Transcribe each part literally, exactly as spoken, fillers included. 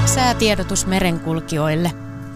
Säätiedotus merenkulkijoille.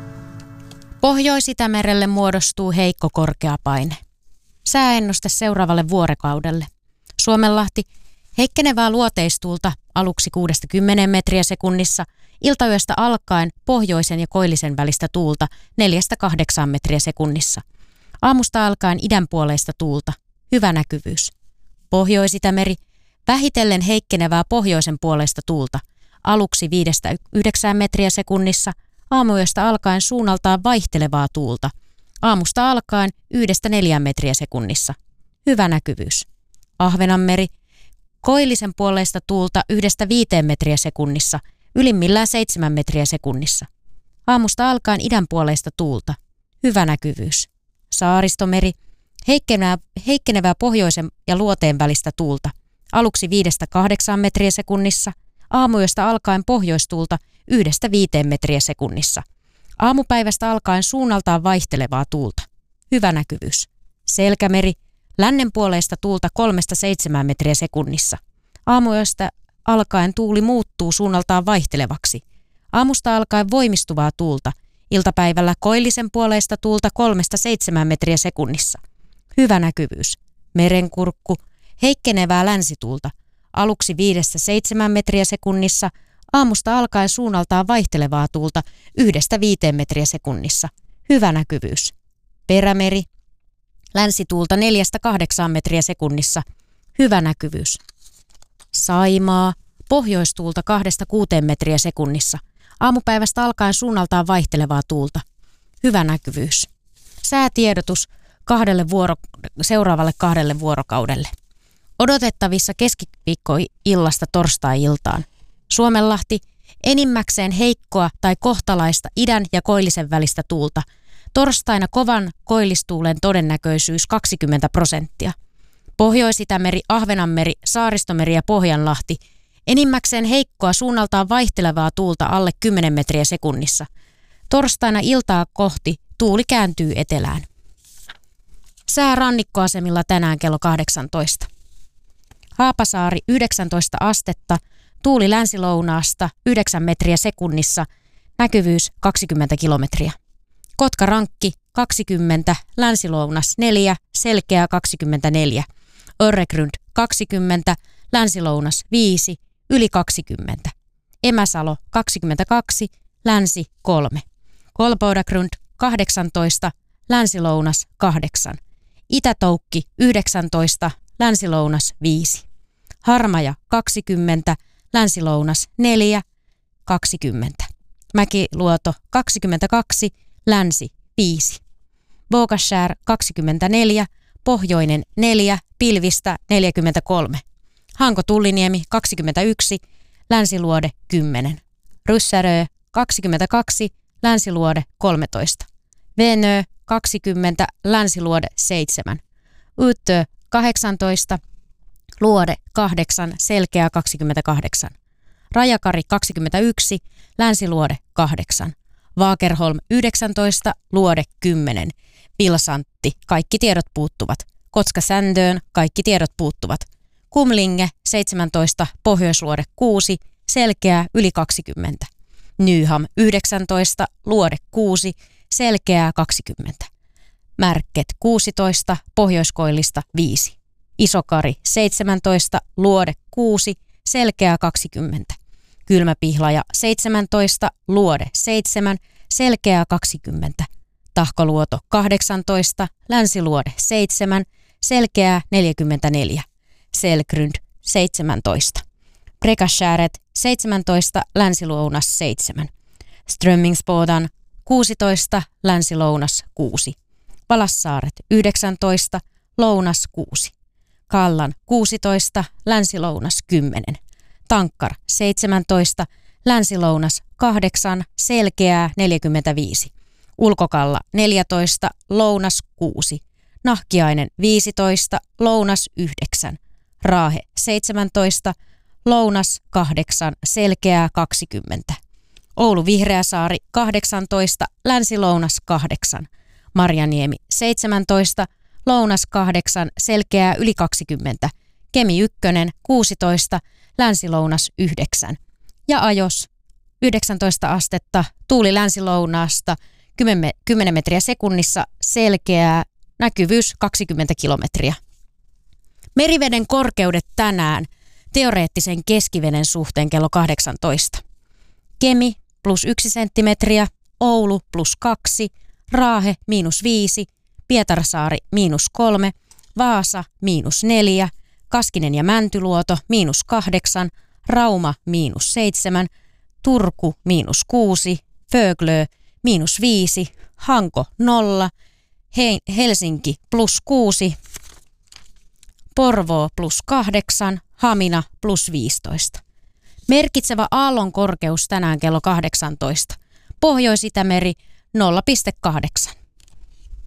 Pohjois-Itämerelle muodostuu heikko korkeapaine. Sääennuste seuraavalle vuorokaudelle. Suomenlahti heikkenevää luoteistuulta aluksi kuudesta kymmeneen metriä sekunnissa, iltayöstä alkaen pohjoisen ja koillisen välistä tuulta neljästä kahdeksaan metriä sekunnissa. Aamusta alkaen idänpuoleista tuulta, hyvä näkyvyys. Pohjois-Itämeri vähitellen heikkenevää pohjoisen puoleista tuulta, aluksi viidestä yhdeksään metriä sekunnissa, aamuyöstä alkaen suunnaltaan vaihtelevaa tuulta, aamusta alkaen yhdestä neljään metriä sekunnissa, hyvä näkyvyys. Ahvenanmeri koillisen puoleista tuulta yhdestä viiteen metriä sekunnissa, ylimmillään seitsemän metriä sekunnissa. Aamusta alkaen idänpuoleista tuulta, hyvä näkyvyys. Saaristomeri heikkenevää, heikkenevää pohjoisen ja luoteen välistä tuulta, aluksi viidestä kahdeksaan metriä sekunnissa, aamuyöstä alkaen pohjoistuulta yhdestä viiteen metriä sekunnissa. Aamupäivästä alkaen suunnaltaan vaihtelevaa tuulta, hyvä näkyvyys. Selkämeri lännenpuoleista tuulta kolmesta seitsemään metriä sekunnissa. Aamuyöstä alkaen tuuli muuttuu suunnaltaan vaihtelevaksi. Aamusta alkaen voimistuvaa tuulta, iltapäivällä koillisen puoleista tuulta kolmesta seitsemään metriä sekunnissa. Hyvä näkyvyys. Merenkurkku heikkenevää länsituulta, aluksi viidestä seitsemään metriä sekunnissa, aamusta alkaen suunnaltaan vaihtelevaa tuulta yhdestä viiteen metriä sekunnissa. Hyvä näkyvyys. Perämeri länsituulta neljästä kahdeksaan metriä sekunnissa, hyvä näkyvyys. Saimaa pohjoistuulta kahdesta kuuteen metriä sekunnissa, aamupäivästä alkaen suunnaltaan vaihtelevaa tuulta, hyvä näkyvyys. Säätiedotus kahdelle vuoro, seuraavalle kahdelle vuorokaudelle. Odotettavissa keskiviikkoillasta torstai-iltaan. Suomenlahti enimmäkseen heikkoa tai kohtalaista idän ja koillisen välistä tuulta. Torstaina kovan koillistuulen todennäköisyys kaksikymmentä prosenttia. Pohjois-Itämeri, Ahvenanmeri, Saaristomeri ja Pohjanlahti enimmäkseen heikkoa suunnaltaan vaihtelevaa tuulta alle kymmenen metriä sekunnissa. Torstaina iltaa kohti tuuli kääntyy etelään. Sää rannikkoasemilla tänään kello kahdeksantoista. Haapasaari yhdeksäntoista astetta, tuuli länsilounaasta yhdeksän metriä sekunnissa, näkyvyys kaksikymmentä kilometriä. Kotkarankki kaksikymmentä, länsilounas neljä, selkeä kaksikymmentäneljä. Öregrund kaksikymmentä, länsilounas viisi, yli kaksikymmentä. Emäsalo kaksikymmentäkaksi, länsi kolme. Kolbodagrund kahdeksantoista, länsilounas kahdeksan. Itätoukki yhdeksäntoista, länsilounas viisi. Harmaja kaksikymmentä, länsilounas neljä, kaksikymmentä. Mäkiluoto kaksikymmentäkaksi, länsi viisi. Bogaskär kaksikymmentäneljä, pohjoinen neljä, pilvistä neljäkymmentäkolme. Hanko-Tulliniemi kaksikymmentäyksi, länsiluode kymmenen. Ryssärö kaksikymmentäkaksi, länsiluode kolmetoista. Venö kaksikymmentä, länsiluode seitsemän. Yttö kahdeksantoista, luode kahdeksan, selkeä kaksikymmentäkahdeksan. Rajakari kaksikymmentäyksi, länsiluode kahdeksan. Vaakerholm yhdeksäntoista, luode kymmenen. Pilsantti, kaikki tiedot puuttuvat. Kotska-Sändöön, kaikki tiedot puuttuvat. Kumlinge seitsemäntoista, pohjoisluode kuusi, selkeää yli kaksikymmentä. Nyham yhdeksäntoista, luode kuusi, selkeää kaksikymmentä. Märket kuusitoista, pohjoiskoillista viisi. Isokari seitsemäntoista, luode kuusi, selkeää kaksikymmentä. Kylmäpihlaja seitsemäntoista, luode seitsemän, selkeää kaksikymmentä. Tahkoluoto kahdeksantoista, länsiluode seitsemän, selkeää neljäkymmentäneljä. Selgrund seitsemäntoista. Brekaskäret seitsemäntoista, länsilounas seitsemän. Strömmingsbodan kuusitoista, länsilounas kuusi. Valassaaret yhdeksäntoista, lounas kuusi. Kallan kuusitoista, länsilounas kymmenen. Tankkar seitsemäntoista, länsilounas kahdeksan, selkeää neljäkymmentäviisi. Ulkokalla neljätoista, lounas kuusi. Nahkiainen viisitoista, lounas yhdeksän. Raahe seitsemäntoista, lounas kahdeksan, selkeää kaksikymmentä. Oulu Vihreäsaari kahdeksantoista, länsilounas kahdeksan. Marjaniemi seitsemäntoista, lounas kahdeksan, selkeää yli kaksikymmentä. Kemi ykkönen kuusitoista, länsilounas yhdeksän. Ja Ajos yhdeksäntoista astetta, tuuli länsi-lounaasta, kymmenen metriä sekunnissa, selkeää, näkyvyys kaksikymmentä kilometriä. Meriveden korkeudet tänään teoreettisen keskiveden suhteen kello kahdeksantoista. Kemi plus yksi senttimetriä, Oulu plus kaksi, Raahe miinus viisi, Pietarsaari miinus kolme, Vaasa miinus neljä, Kaskinen ja Mäntyluoto miinus kahdeksan, Rauma miinus seitsemän, Turku miinus kuusi, Föglö miinus viisi, Hanko nolla, He- Helsinki plus kuusi, Porvoo plus kahdeksan, Hamina plus viisitoista. Merkitsevä aallon korkeus tänään kello kahdeksantoista. Pohjois-Itämeri nolla pilkku kahdeksan.